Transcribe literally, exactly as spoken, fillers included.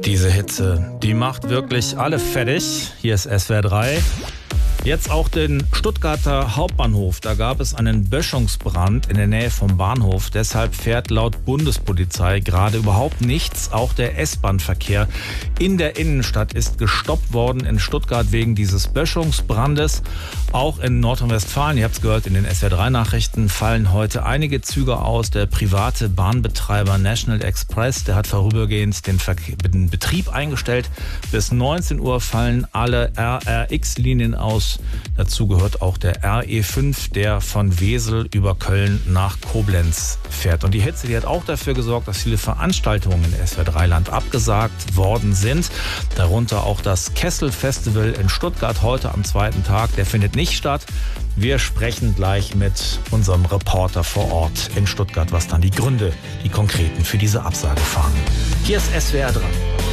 Diese Hitze, die macht wirklich alle fertig. Hier ist S W R drei. Jetzt auch den Stuttgarter Hauptbahnhof. Da gab es einen Böschungsbrand in der Nähe vom Bahnhof. Deshalb fährt laut Bundespolizei gerade überhaupt nichts. Auch der S-Bahn-Verkehr in der Innenstadt ist gestoppt worden in Stuttgart wegen dieses Böschungsbrandes. Auch in Nordrhein-Westfalen, ihr habt es gehört in den S W R drei Nachrichten, fallen heute einige Züge aus. Der private Bahnbetreiber National Express, der hat vorübergehend den, Verke- den Betrieb eingestellt. Bis neunzehn Uhr fallen alle R R X-Linien aus. Dazu gehört auch der R E fünf, der von Wesel über Köln nach Koblenz fährt. Und die Hitze, die hat auch dafür gesorgt, dass viele Veranstaltungen in S W R drei Land abgesagt worden sind. Darunter auch das Kessel-Festival in Stuttgart heute am zweiten Tag. Der findet nicht statt. Wir sprechen gleich mit unserem Reporter vor Ort in Stuttgart, was dann die Gründe, die konkreten für diese Absage waren. Hier ist S W R drei.